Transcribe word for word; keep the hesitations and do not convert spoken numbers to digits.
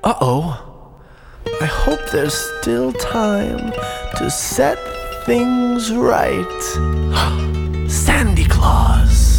Uh-oh. I hope there's still time to set things right. Sandy Claus.